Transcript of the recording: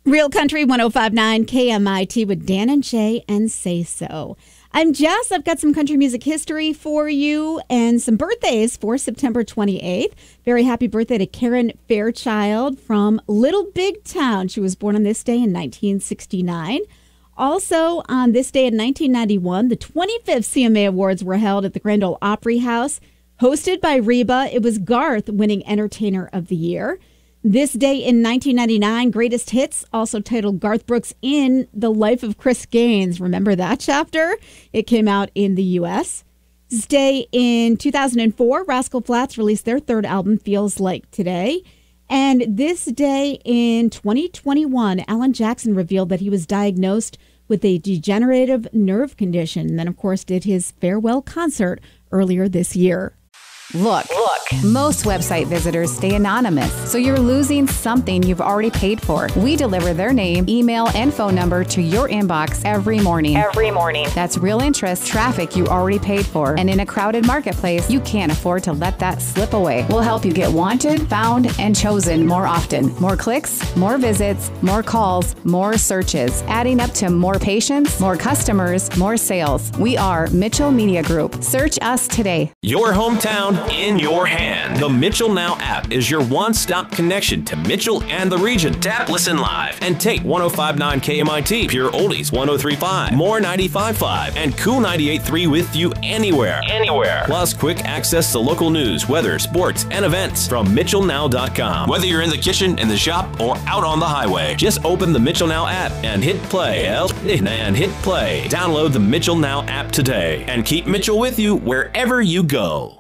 Real Country 105.9 KMIT with Dan and Shay and Say So. I'm Jess. I've got some country music history for you and some birthdays for September 28th. Very happy birthday to Karen Fairchild from Little Big Town. She was born on this day in 1969. Also, on this day in 1991, the 25th CMA Awards were held at the Grand Ole Opry House. Hosted by Reba, it was Garth winning Entertainer of the Year. This day in 1999, Greatest Hits, also titled Garth Brooks in the Life of Chris Gaines. Remember that chapter? It came out in the U.S. This day in 2004, Rascal Flatts released their third album, Feels Like Today. And this day in 2021, Alan Jackson revealed that he was diagnosed with a degenerative nerve condition. And then, of course, did his farewell concert earlier this year. Look, most website visitors stay anonymous, so you're losing something you've already paid for. We deliver their name, email, and phone number to your inbox every morning. That's real interest, traffic you already paid for. And in a crowded marketplace, you can't afford to let that slip away. We'll help you get wanted, found, and chosen more often. More clicks, more visits, more calls, more searches, adding up to more patients, more customers, more sales. We are Mitchell Media Group. Search us today. Your hometown in your hand. The Mitchell Now app is your one-stop connection to Mitchell and the region. Tap Listen Live and take 105.9 KMIT, Pure Oldies 103.5, More 95.5, and Cool 98.3 with you anywhere. Plus quick access to local news, weather, sports, and events from MitchellNow.com. Whether you're in the kitchen, in the shop, or out on the highway, just open the Mitchell Now app and hit play. Download the Mitchell Now app today and keep Mitchell with you wherever you go.